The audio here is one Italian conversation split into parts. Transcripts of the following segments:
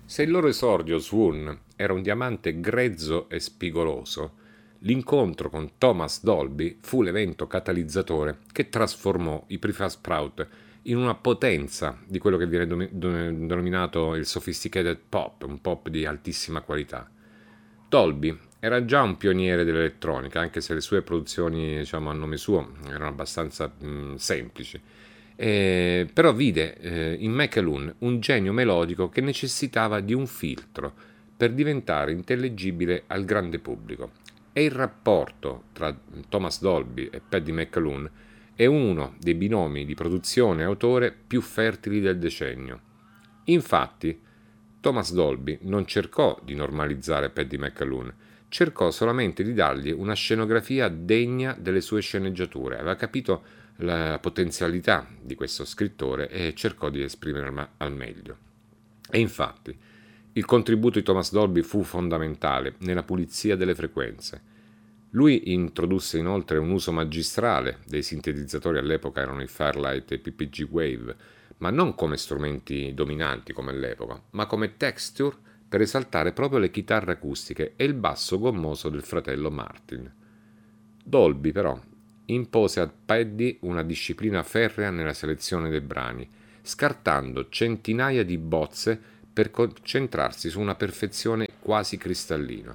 Se il loro esordio Swoon era un diamante grezzo e spigoloso, l'incontro con Thomas Dolby fu l'evento catalizzatore che trasformò i Prefab Sprout in una potenza di quello che viene denominato il sophisticated pop, un pop di altissima qualità. Dolby era già un pioniere dell'elettronica, anche se le sue produzioni, diciamo, a nome suo erano abbastanza semplici. Però vide in McAloon un genio melodico che necessitava di un filtro per diventare intellegibile al grande pubblico. E il rapporto tra Thomas Dolby e Paddy McAloon è uno dei binomi di produzione e autore più fertili del decennio. Infatti, Thomas Dolby non cercò di normalizzare Paddy McAloon, cercò solamente di dargli una scenografia degna delle sue sceneggiature. Aveva capito la potenzialità di questo scrittore e cercò di esprimerla al meglio. E infatti, il contributo di Thomas Dolby fu fondamentale nella pulizia delle frequenze. Lui introdusse inoltre un uso magistrale dei sintetizzatori, all'epoca erano i Fairlight e i PPG Wave, ma non come strumenti dominanti come all'epoca, ma come texture per esaltare proprio le chitarre acustiche e il basso gommoso del fratello Martin. Dolby però impose a Paddy una disciplina ferrea nella selezione dei brani, scartando centinaia di bozze per concentrarsi su una perfezione quasi cristallina.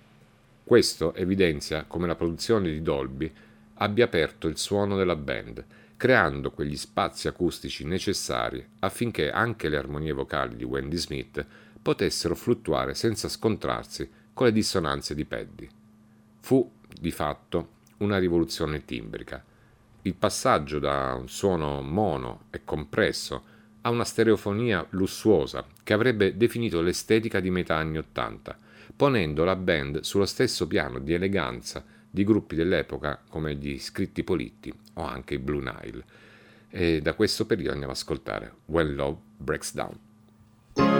Questo evidenzia come la produzione di Dolby abbia aperto il suono della band, creando quegli spazi acustici necessari affinché anche le armonie vocali di Wendy Smith potessero fluttuare senza scontrarsi con le dissonanze di Paddy. Fu, di fatto, una rivoluzione timbrica. Il passaggio da un suono mono e compresso a una stereofonia lussuosa che avrebbe definito l'estetica di metà anni '80, ponendo la band sullo stesso piano di eleganza di gruppi dell'epoca come gli Scritti Politti o anche i Blue Nile. E da questo periodo andiamo ad ascoltare When Love Breaks Down.